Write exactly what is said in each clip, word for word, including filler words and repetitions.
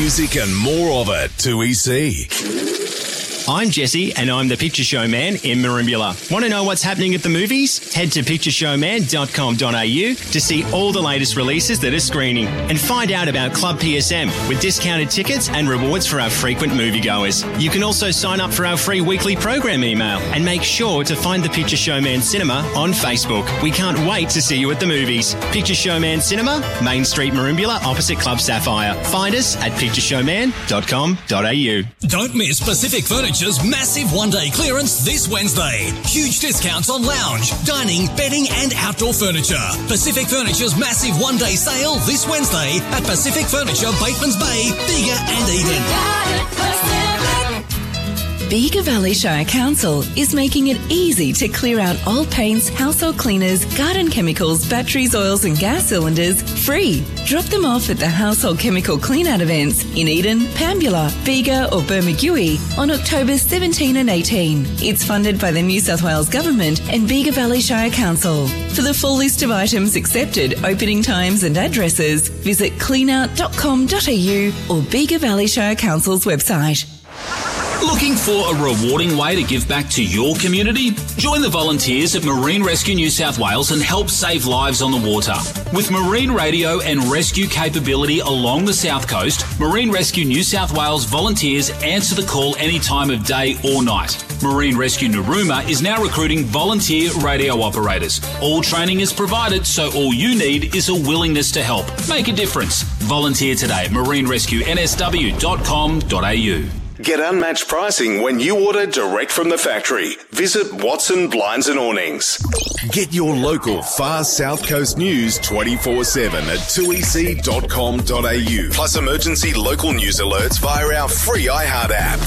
music and more of it. two E C. I'm Jesse, and I'm the Picture Show Man in Merimbula. Want to know what's happening at the movies? Head to picture show man dot com dot a u to see all the latest releases that are screening, and find out about Club P S M with discounted tickets and rewards for our frequent moviegoers. You can also sign up for our free weekly program email, and make sure to find the Picture Show Man Cinema on Facebook. We can't wait to see you at the movies. Picture Show Man Cinema, Main Street, Merimbula, opposite Club Sapphire. Find us at picture show man dot com dot a u. Don't miss Pacific Furniture's massive one-day clearance this Wednesday. Huge discounts on lounge, dining, bedding and outdoor furniture. Pacific Furniture's massive one-day sale this Wednesday at Pacific Furniture, Batemans Bay, Bega and Eden. Bega Valley Shire Council is making it easy to clear out old paints, household cleaners, garden chemicals, batteries, oils and gas cylinders free. Drop them off at the household chemical clean-out events in Eden, Pambula, Bega or Bermagui on October seventeenth and eighteenth. It's funded by the New South Wales Government and Bega Valley Shire Council. For the full list of items accepted, opening times and addresses, visit clean out dot com dot a u or Bega Valley Shire Council's website. Looking for a rewarding way to give back to your community? Join the volunteers at Marine Rescue New South Wales and help save lives on the water. With marine radio and rescue capability along the south coast, Marine Rescue New South Wales volunteers answer the call any time of day or night. Marine Rescue Narooma is now recruiting volunteer radio operators. All training is provided, so all you need is a willingness to help. Make a difference. Volunteer today at marine rescue n s w dot com dot a u. Get unmatched pricing when you order direct from the factory. Visit Watson Blinds and Awnings. Get your local far South Coast news twenty-four seven at two e c dot com dot a u. Plus emergency local news alerts via our free iHeart app.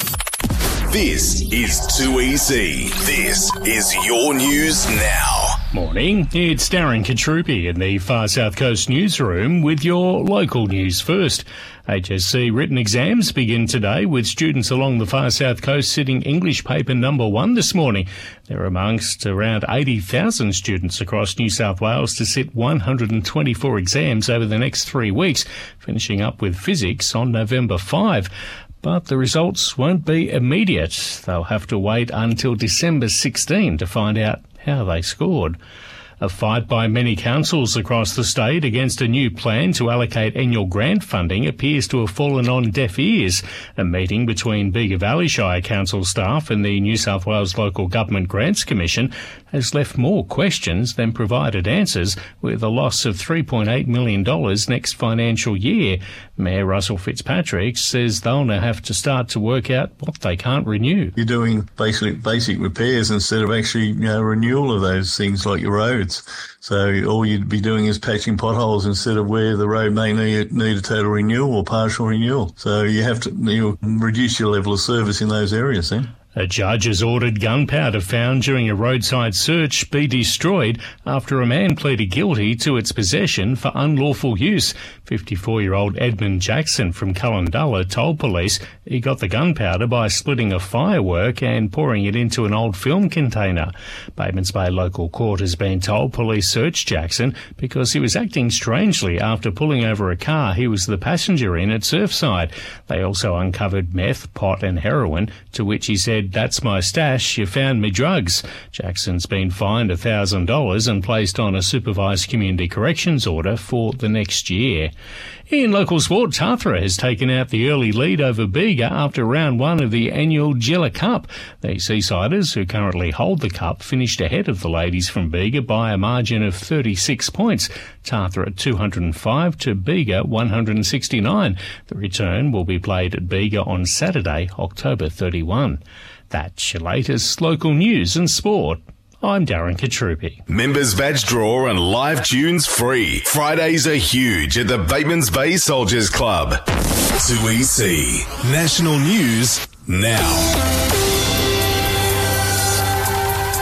This is two E C. This is your news now. Morning, it's Darren Katrupi in the Far South Coast newsroom with your local news first. H S C written exams begin today with students along the Far South Coast sitting English paper number one this morning. They're amongst around eighty thousand students across New South Wales to sit one hundred twenty-four exams over the next three weeks, finishing up with physics on November fifth. But the results won't be immediate. They'll have to wait until December sixteenth to find out how they scored. A fight by many councils across the state against a new plan to allocate annual grant funding appears to have fallen on deaf ears. A meeting between Bega Valley Shire Council staff and the New South Wales Local Government Grants Commission has left more questions than provided answers, with a loss of three point eight million dollars next financial year. Mayor Russell Fitzpatrick says they'll now have to start to work out what they can't renew. You're doing basic basic repairs instead of actually, you know, renewal of those things like your roads. So all you'd be doing is patching potholes instead of where the road may need, need a total renewal or partial renewal. So you have to you reduce your level of service in those areas then. A judge has ordered gunpowder found during a roadside search be destroyed after a man pleaded guilty to its possession for unlawful use. fifty-four-year-old Edmund Jackson from Cullendulla told police he got the gunpowder by splitting a firework and pouring it into an old film container. Batemans Bay local court has been told police searched Jackson because he was acting strangely after pulling over a car he was the passenger in at Surfside. They also uncovered meth, pot and heroin, to which he said, "That's my stash, you found me drugs." Jackson's been fined one thousand dollars and placed on a supervised community corrections order for the next year. In local sport, Tathra has taken out the early lead over Bega after round one of the annual Gilla Cup. The Seasiders, who currently hold the cup, finished ahead of the ladies from Bega by a margin of thirty-six points. Tathra at two hundred five to Bega one hundred sixty-nine. The return will be played at Bega on Saturday, October thirty-first. That's your latest local news and sport. I'm Darren Katrupi. Members badge draw and live tunes free. Fridays are huge at the Batemans Bay Soldiers Club. two E C. National News now.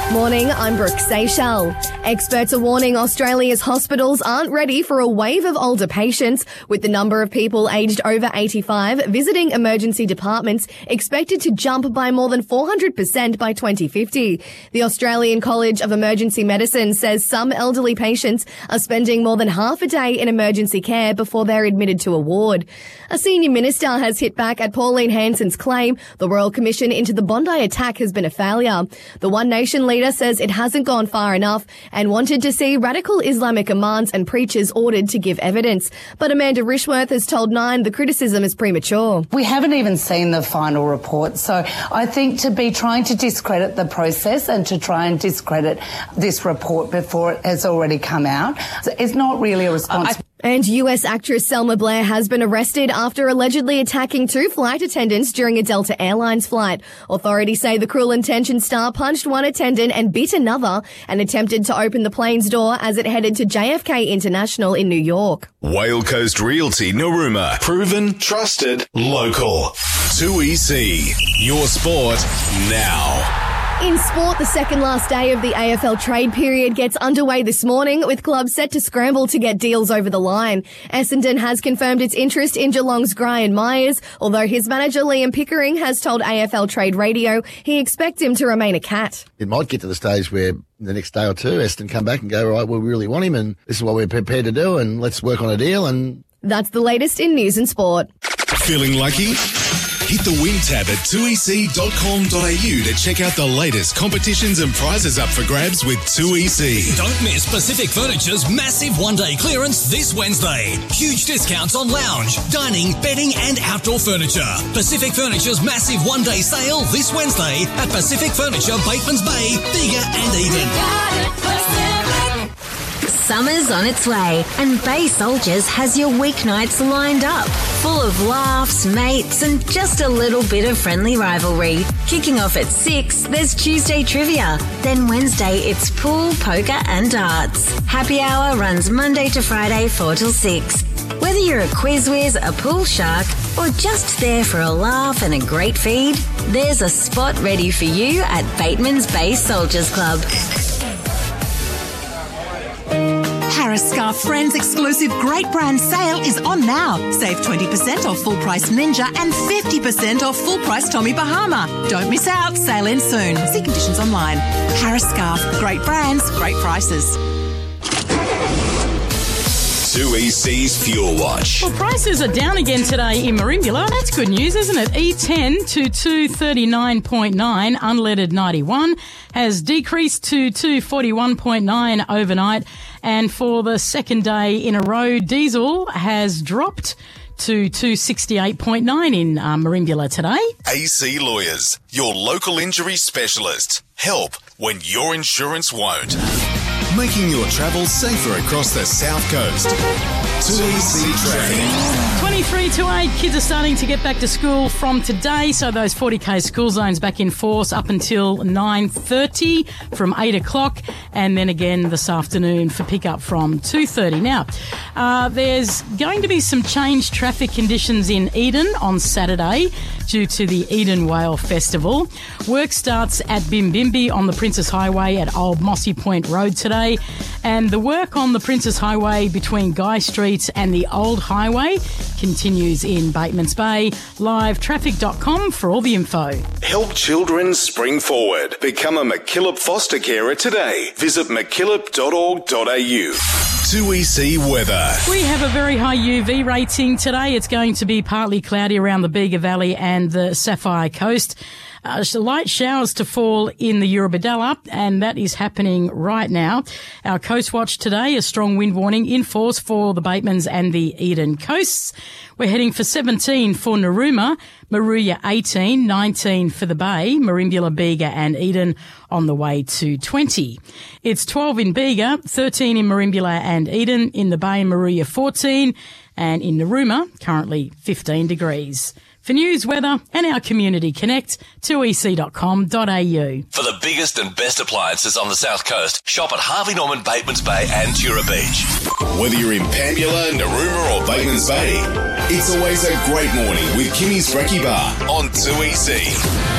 Morning, I'm Brooke Seychelles. Experts are warning Australia's hospitals aren't ready for a wave of older patients, with the number of people aged over eighty-five visiting emergency departments expected to jump by more than four hundred percent by twenty fifty. The Australian College of Emergency Medicine says some elderly patients are spending more than half a day in emergency care before they're admitted to a ward. A senior minister has hit back at Pauline Hanson's claim the Royal Commission into the Bondi attack has been a failure. The One Nation leader says it hasn't gone far enough and wanted to see radical Islamic imams and preachers ordered to give evidence. But Amanda Rishworth has told Nine the criticism is premature. We haven't even seen the final report, so I think to be trying to discredit the process and to try and discredit this report before it has already come out is not really a response. I- And U S actress Selma Blair has been arrested after allegedly attacking two flight attendants during a Delta Airlines flight. Authorities say the Cruel Intentions star punched one attendant and bit another and attempted to open the plane's door as it headed to J F K International in New York. Whale Coast Realty Narooma. Proven, trusted, local. two E C. Your sport now. In sport, the second last day of the A F L trade period gets underway this morning, with clubs set to scramble to get deals over the line. Essendon has confirmed its interest in Geelong's Gryan Myers, although his manager Liam Pickering has told A F L Trade Radio he expects him to remain a Cat. It might get to the stage where the next day or two, Essendon come back and go, right, well, we really want him and this is what we're prepared to do and let's work on a deal. And that's the latest in news and sport. Feeling lucky? Hit the win tab at two e c dot com dot a u to check out the latest competitions and prizes up for grabs with two E C. Don't miss Pacific Furniture's massive one-day clearance this Wednesday. Huge discounts on lounge, dining, bedding and outdoor furniture. Pacific Furniture's massive one-day sale this Wednesday at Pacific Furniture, Bateman's Bay, Bega and Eden. Summer's on its way and Bay Soldiers has your weeknights lined up, full of laughs, mates and just a little bit of friendly rivalry. Kicking off at six, there's Tuesday trivia. Then Wednesday, it's pool, poker and darts. Happy hour runs Monday to Friday, four till six. Whether you're a quiz whiz, a pool shark or just there for a laugh and a great feed, there's a spot ready for you at Bateman's Bay Soldiers Club. Harris Scarf Friends exclusive great brand sale is on now. Save twenty percent off full price Ninja and fifty percent off full price Tommy Bahama. Don't miss out. Sale ends soon. See conditions online. Harris Scarf. Great brands, great prices. two E C's Fuel Watch. Well, prices are down again today in Merimbula. That's good news, isn't it? E ten to two thirty-nine point nine, unleaded ninety-one, has decreased to two forty-one point nine overnight. And for the second day in a row, diesel has dropped to two sixty-eight point nine in uh, Merimbula today. A C Lawyers, your local injury specialist. Help when your insurance won't. Making your travel safer across the South Coast. two E C Traffic. twenty-three to eight, kids are starting to get back to school from today, so those forty K school zones back in force up until nine thirty from eight o'clock, and then again this afternoon for pickup from two thirty. Now, uh, there's going to be some changed traffic conditions in Eden on Saturday due to the Eden Whale Festival. Work starts at Bimbimbi on the Princess Highway at Old Mossy Point Road today, and the work on the Princess Highway between Guy Street and the Old Highway continues in Bateman's Bay. live traffic dot com for all the info. Help children spring forward. Become a MacKillop foster carer today. Visit mackillop dot org dot a u. two E C weather. We have a very high U V rating today. It's going to be partly cloudy around the Bega Valley and the Sapphire Coast. Uh, light showers to fall in the Eurobodalla, and that is happening right now. Our Coast Watch today, a strong wind warning in force for the Batemans and the Eden coasts. We're heading for seventeen for Narooma, Moruya eighteen, nineteen for the Bay, Merimbula, Bega and Eden on the way to twenty. It's twelve in Bega, thirteen in Merimbula and Eden, in the Bay, Moruya fourteen, and in Narooma, currently fifteen degrees. For news, weather and our Community Connect, two e c dot com dot a u. For the biggest and best appliances on the South Coast, shop at Harvey Norman, Batemans Bay and Tura Beach. Whether you're in Pambula, Narooma or Batemans Bay, it's always a great morning with Kimmy's Brekkie Bar on two E C.